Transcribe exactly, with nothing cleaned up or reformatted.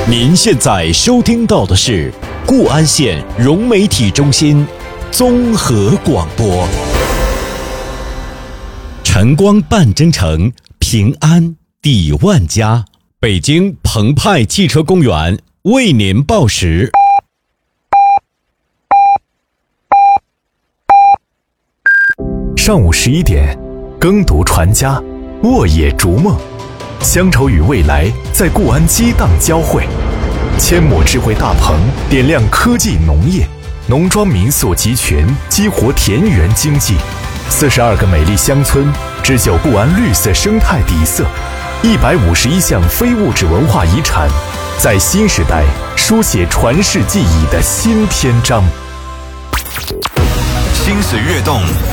您现在收听到的是固安县融媒体中心综合广播。晨光半真诚，平安抵万家。北京澎湃汽车公园为您报时。 上午十一点，耕读传家，沃野逐梦，乡愁与未来在固安激荡交汇。千亩智慧大棚点亮科技农业，农庄民宿集群激活田园经济。四十二个美丽乡村织就固安绿色生态底色，一百五十一项非物质文化遗产，在新时代书写传世记忆的新篇章。 心水跃动，